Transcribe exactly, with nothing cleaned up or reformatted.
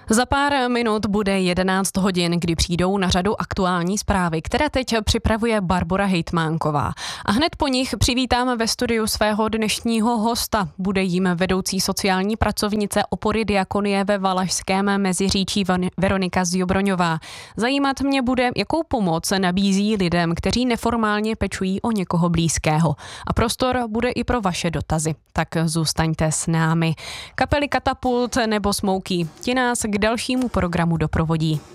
Za pár minut bude jedenáct hodin, kdy přijdou na řadu aktuální zprávy, které teď připravuje Barbora Hejtmánková. A hned po nich přivítáme ve studiu svého dnešního hosta. Bude jím vedoucí sociální pracovnice opory Diakonie ve Valašském Meziříčí Veronika Zjobroňová. Zajímat mě bude, jakou pomoc nabízí lidem, kteří neformálně pečují o někoho blízkého. A prostor bude i pro vaše dotazy. Tak zůstaňte s námi. Kapely Katapult nebo Smokey, ti nás k dalšímu programu doprovodí.